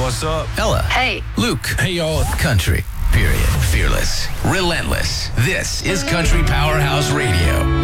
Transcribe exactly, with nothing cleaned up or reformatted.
What's up? Ella. Hey. Luke. Hey, y'all. Country. Period. Fearless. Relentless. This is Country Powerhouse Radio.